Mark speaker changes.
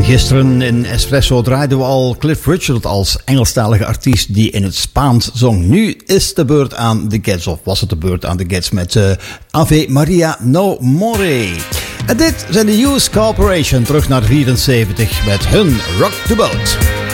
Speaker 1: Gisteren in Espresso draaiden we al Cliff Richard als Engelstalige artiest die in het Spaans zong. Nu is de beurt aan de Gets, of was het de beurt aan de Gets met Ave Maria No More. En dit zijn de Youth Corporation, terug naar 74 met hun Rock the Boat.